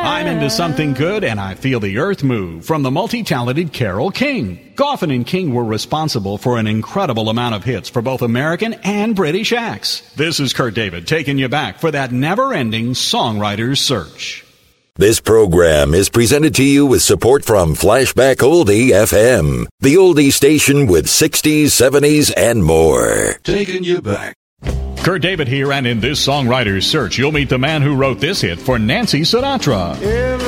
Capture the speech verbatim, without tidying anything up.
I'm into something good and I feel the earth move from the multi-talented Carole King. Goffin and King were responsible for an incredible amount of hits for both American and British acts. This is Kurt David taking you back for that never-ending songwriter's search. This program is presented to you with support from Flashback Oldie F M, the oldie station with sixties, seventies, and more. Taking you back. Kurt David here, and in this songwriter's search, you'll meet the man who wrote this hit for Nancy Sinatra.